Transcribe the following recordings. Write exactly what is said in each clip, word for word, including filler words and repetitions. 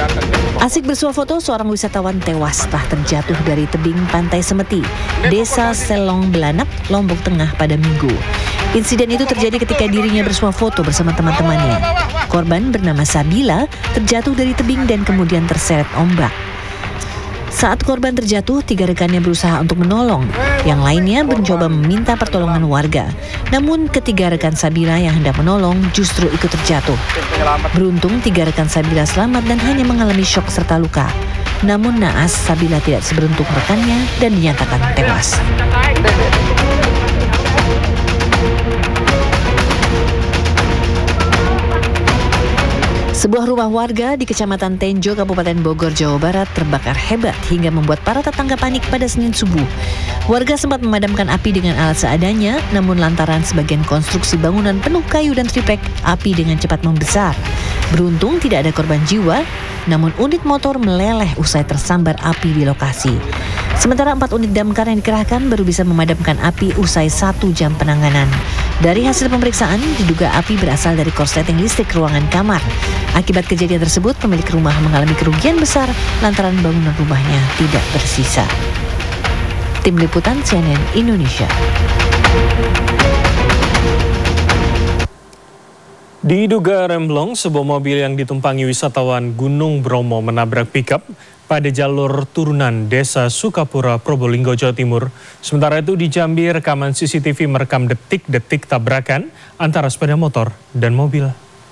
Asik bersuah foto, seorang wisatawan tewas setelah terjatuh dari tebing Pantai Semeti, Desa Selong Belanak, Lombok Tengah pada Minggu. Insiden itu terjadi ketika dirinya bersuah foto bersama teman-temannya. Korban bernama Sabila terjatuh dari tebing dan kemudian terseret ombak. Saat korban terjatuh, tiga rekannya berusaha untuk menolong. Yang lainnya mencoba meminta pertolongan warga. Namun ketiga rekan Sabila yang hendak menolong justru ikut terjatuh. Beruntung tiga rekan Sabila selamat dan hanya mengalami syok serta luka. Namun naas Sabila tidak seberuntung rekannya dan dinyatakan tewas. Sebuah rumah warga di Kecamatan Tenjo, Kabupaten Bogor, Jawa Barat terbakar hebat hingga membuat para tetangga panik pada Senin subuh. Warga sempat memadamkan api dengan alat seadanya, namun lantaran sebagian konstruksi bangunan penuh kayu dan triplek, api dengan cepat membesar. Beruntung tidak ada korban jiwa, namun unit motor meleleh usai tersambar api di lokasi. Sementara empat unit damkar yang dikerahkan baru bisa memadamkan api usai satu jam penanganan. Dari hasil pemeriksaan, diduga api berasal dari korsleting listrik ruangan kamar. Akibat kejadian tersebut, pemilik rumah mengalami kerugian besar lantaran bangunan rumahnya tidak bersisa. Tim Liputan C N N Indonesia. Diduga remblong, sebuah mobil yang ditumpangi wisatawan Gunung Bromo menabrak pickup pada jalur turunan Desa Sukapura, Probolinggo, Jawa Timur. Sementara itu di Jambi, rekaman C C T V merekam detik-detik tabrakan antara sepeda motor dan mobil.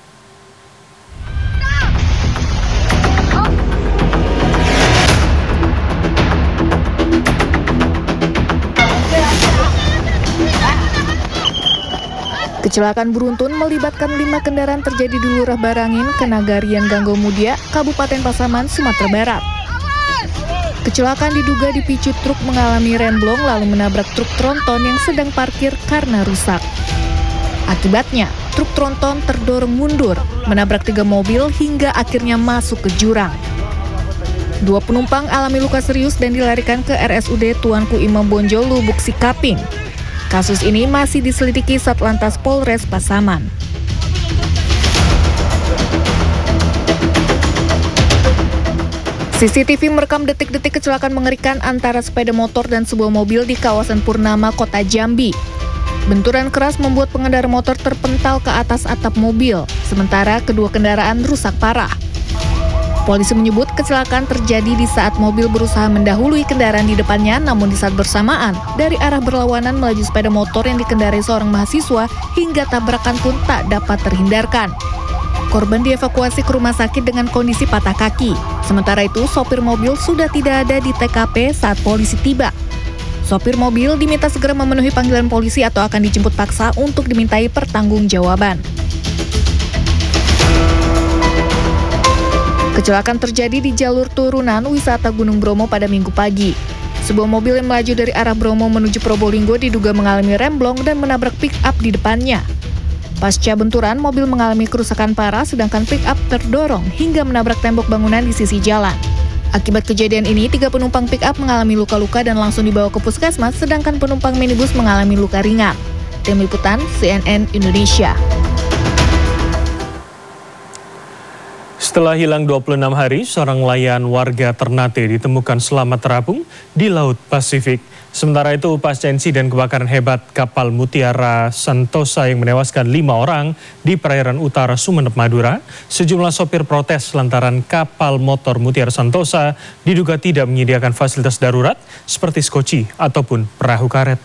Kecelakaan beruntun melibatkan lima kendaraan terjadi di Lurah Barangin, Kenagarian, Ganggomudia, Kabupaten Pasaman, Sumatera Barat. Kecelakaan diduga dipicu truk mengalami remblong lalu menabrak truk tronton yang sedang parkir karena rusak. Akibatnya, truk tronton terdorong mundur, menabrak tiga mobil hingga akhirnya masuk ke jurang. Dua penumpang alami luka serius dan dilarikan ke R S U D Tuanku Imam Bonjol, Lubuk Sikaping. Kasus ini masih diselidiki Satlantas Polres Pasaman. C C T V merekam detik-detik kecelakaan mengerikan antara sepeda motor dan sebuah mobil di kawasan Purnama, Kota Jambi. Benturan keras membuat pengendara motor terpental ke atas atap mobil, sementara kedua kendaraan rusak parah. Polisi menyebut kecelakaan terjadi di saat mobil berusaha mendahului kendaraan di depannya, namun di saat bersamaan, dari arah berlawanan melaju sepeda motor yang dikendarai seorang mahasiswa hingga tabrakan pun tak dapat terhindarkan. Korban dievakuasi ke rumah sakit dengan kondisi patah kaki. Sementara itu, sopir mobil sudah tidak ada di T K P saat polisi tiba. Sopir mobil diminta segera memenuhi panggilan polisi atau akan dijemput paksa untuk dimintai pertanggungjawaban. Kecelakaan terjadi di jalur turunan wisata Gunung Bromo pada Minggu pagi. Sebuah mobil yang melaju dari arah Bromo menuju Probolinggo diduga mengalami remblong dan menabrak pick-up di depannya. Pasca benturan, mobil mengalami kerusakan parah sedangkan pick-up terdorong hingga menabrak tembok bangunan di sisi jalan. Akibat kejadian ini, tiga penumpang pick-up mengalami luka-luka dan langsung dibawa ke puskesmas, sedangkan penumpang minibus mengalami luka ringan. Tim Liputan C N N Indonesia. Setelah hilang dua puluh enam hari, seorang nelayan warga Ternate ditemukan selamat terapung di Laut Pasifik. Sementara itu, pasca insiden kebakaran hebat kapal Mutiara Santosa yang menewaskan lima orang di perairan utara Sumeneb, Madura, sejumlah sopir protes lantaran kapal motor Mutiara Santosa diduga tidak menyediakan fasilitas darurat seperti skoci ataupun perahu karet.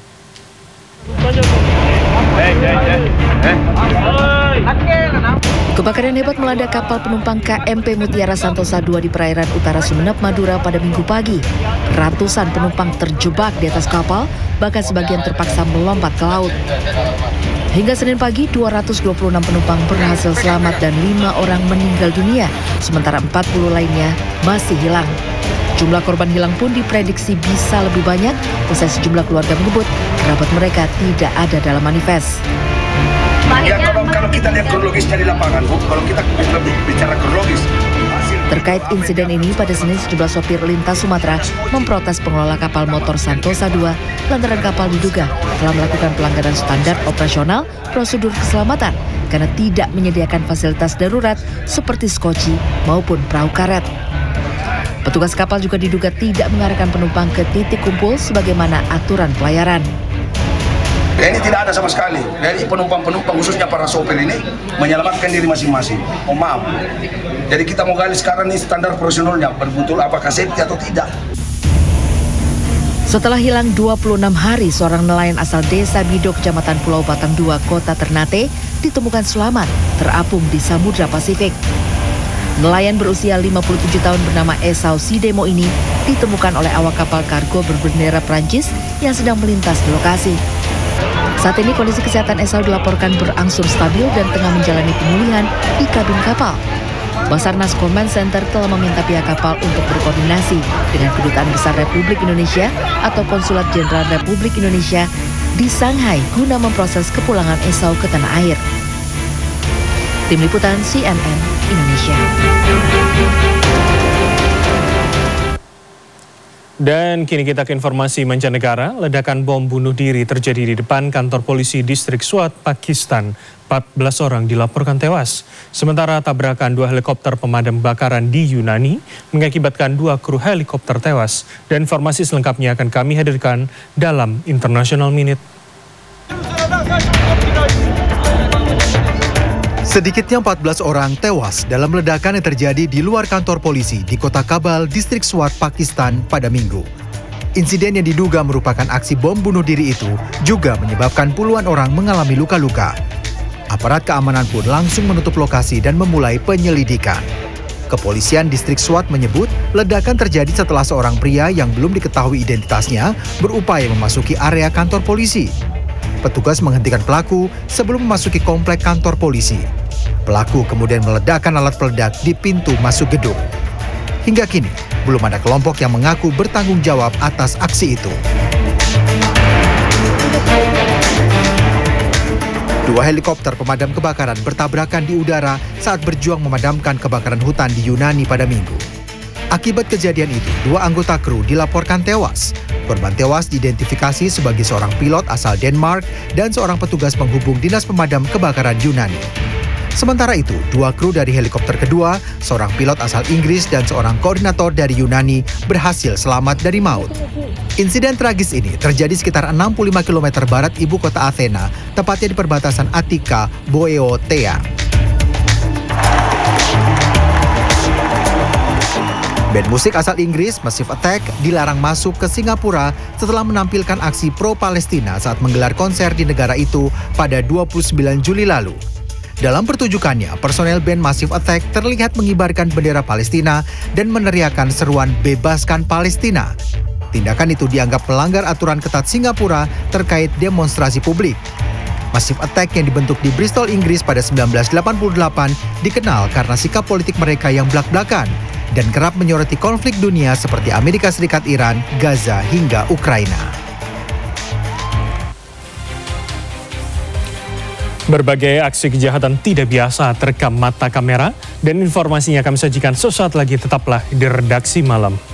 Kebakaran hebat melanda kapal penumpang K M P Mutiara Santosa dua di perairan utara Sumeneb, Madura pada Minggu pagi. Ratusan penumpang terjebak di atas kapal, bahkan sebagian terpaksa melompat ke laut. Hingga Senin pagi, dua ratus dua puluh enam penumpang berhasil selamat dan lima orang meninggal dunia, sementara empat puluh lainnya masih hilang. Jumlah korban hilang pun diprediksi bisa lebih banyak, usai sejumlah keluarga menyebut kerabat mereka tidak ada dalam manifest. Ya, kalau, kalau kita lihat kronologisnya di lapangan, Bu, kalau kita bicara kronologis, hasil Terkait insiden ini, pada Senin sejumlah sopir lintas Sumatera memprotes pengelola kapal motor Santosa dua lantaran kapal diduga telah melakukan pelanggaran standar operasional prosedur keselamatan karena tidak menyediakan fasilitas darurat seperti skoci maupun perahu karet. Petugas kapal juga diduga tidak mengarahkan penumpang ke titik kumpul sebagaimana aturan pelayaran. Ini tidak ada sama sekali. Jadi penumpang-penumpang khususnya para sopir ini menyelamatkan diri masing-masing. Oh maaf. Jadi kita mau gali sekarang nih standar profesionalnya, betul apakah safety atau tidak. Setelah hilang dua puluh enam hari, seorang nelayan asal Desa Bido, Kecamatan Pulau Batang dua, Kota Ternate, ditemukan selamat terapung di Samudra Pasifik. Nelayan berusia lima puluh tujuh tahun bernama Esau Sidemo ini ditemukan oleh awak kapal kargo berbendera Prancis yang sedang melintas di lokasi. Saat ini kondisi kesehatan Esau dilaporkan berangsur stabil dan tengah menjalani pemulihan di kabin kapal. Basarnas Command Center telah meminta pihak kapal untuk berkoordinasi dengan Kedutaan Besar Republik Indonesia atau Konsulat Jenderal Republik Indonesia di Shanghai guna memproses kepulangan Esau ke tanah air. Tim Liputan C N N Indonesia. Dan kini kita ke informasi mancanegara. Ledakan bom bunuh diri terjadi di depan kantor polisi distrik Swat, Pakistan. empat belas orang dilaporkan tewas. Sementara tabrakan dua helikopter pemadam kebakaran di Yunani mengakibatkan dua kru helikopter tewas. Dan informasi selengkapnya akan kami hadirkan dalam International Minute. Sedikitnya empat belas orang tewas dalam ledakan yang terjadi di luar kantor polisi di kota Kabul, distrik Swat, Pakistan pada Minggu. Insiden yang diduga merupakan aksi bom bunuh diri itu juga menyebabkan puluhan orang mengalami luka-luka. Aparat keamanan pun langsung menutup lokasi dan memulai penyelidikan. Kepolisian distrik Swat menyebut ledakan terjadi setelah seorang pria yang belum diketahui identitasnya berupaya memasuki area kantor polisi. Petugas menghentikan pelaku sebelum memasuki komplek kantor polisi. Pelaku kemudian meledakkan alat peledak di pintu masuk gedung. Hingga kini, belum ada kelompok yang mengaku bertanggung jawab atas aksi itu. Dua helikopter pemadam kebakaran bertabrakan di udara saat berjuang memadamkan kebakaran hutan di Yunani pada Minggu. Akibat kejadian itu, dua anggota kru dilaporkan tewas. Korban tewas diidentifikasi sebagai seorang pilot asal Denmark dan seorang petugas penghubung Dinas Pemadam Kebakaran Yunani. Sementara itu, dua kru dari helikopter kedua, seorang pilot asal Inggris dan seorang koordinator dari Yunani berhasil selamat dari maut. Insiden tragis ini terjadi sekitar enam puluh lima kilometer barat ibu kota Athena, tepatnya di perbatasan Attika, Boeotia. Band musik asal Inggris, Massive Attack, dilarang masuk ke Singapura setelah menampilkan aksi pro-Palestina saat menggelar konser di negara itu pada dua puluh sembilan Juli lalu. Dalam pertunjukannya, personel band Massive Attack terlihat mengibarkan bendera Palestina dan meneriakkan seruan "Bebaskan Palestina". Tindakan itu dianggap melanggar aturan ketat Singapura terkait demonstrasi publik. Massive Attack yang dibentuk di Bristol, Inggris pada sembilan belas delapan puluh delapan dikenal karena sikap politik mereka yang blak-blakan dan kerap menyoroti konflik dunia seperti Amerika Serikat, Iran, Gaza, hingga Ukraina. Berbagai aksi kejahatan tidak biasa terekam mata kamera dan informasinya kami sajikan sesaat lagi, tetaplah di Redaksi Malam.